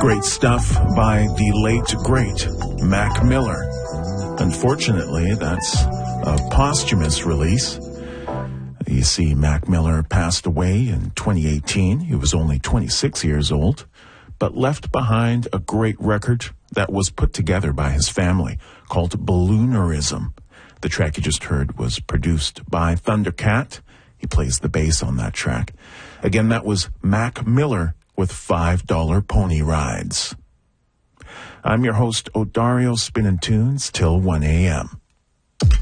Great stuff by the late, great Mac Miller. Unfortunately, that's a posthumous release. You see, Mac Miller passed away in 2018. He was only 26 years old, but left behind a great record that was put together by his family called Balloonerism. The track you just heard was produced by Thundercat. He plays the bass on that track. Again, that was Mac Miller with $5 Pony Rides. I'm your host, Odario, spinning tunes till 1 a.m.